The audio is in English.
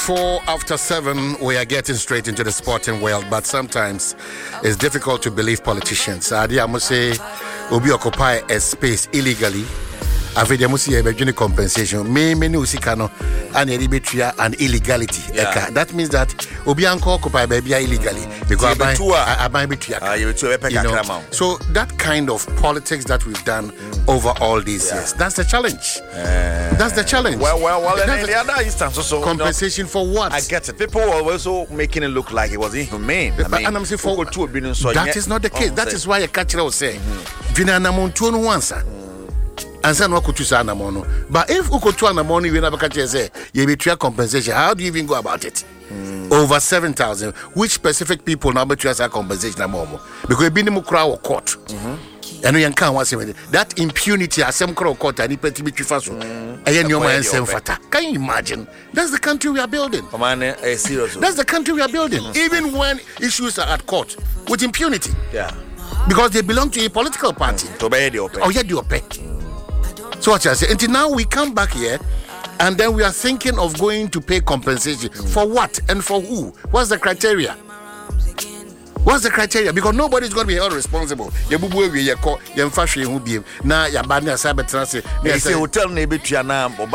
4:07, we are getting straight into the sporting world, but sometimes it's difficult to believe politicians. I must say, Obi occupy a space illegally. After they must see a compensation. Many usikano and an illegality. Yeah. That means that Obi Anko occupy baby illegally because I buy So that kind of politics that we've done over all these years, that's the challenge. That's the challenge. Well, and the other instance also compensation for what? I get it. People were also making it look like it was inhumane. And I'm saying for that is not the case. That is why a catcher will say, Vinanamon tuonu wansa. And say no kutu sa namono. But if ukutu namono you never catch say you be try compensation. How do you even go about it? Over 7,000. Which specific people now be try compensation namomo? Because you be in the court. And you can't want to that impunity as some court and it be faso. Can you imagine? That's the country we are building. That's the country we are building. Even when issues are at court with impunity. Yeah. Because they belong to a political party. So what you say? Until now we come back here and then we are thinking of going to pay compensation. For what and for who? What's the criteria? What's the criteria? Because nobody is going to be held responsible. Now your band is cyber transit. They say hotel neighbor